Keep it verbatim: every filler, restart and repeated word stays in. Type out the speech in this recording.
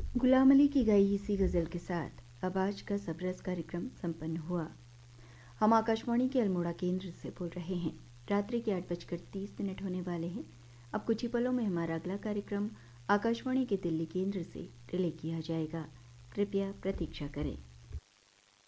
गुलाम अली की गाई इसी गज़ल के साथ अब आज का सबरस कार्यक्रम संपन्न हुआ। हम आकाशवाणी के अल्मोड़ा केंद्र से बोल रहे हैं। रात्रि के आठ बजकर तीस मिनट होने वाले हैं। अब कुछ ही पलों में हमारा अगला कार्यक्रम आकाशवाणी के दिल्ली केंद्र से रिले किया जाएगा। कृपया प्रतीक्षा करें।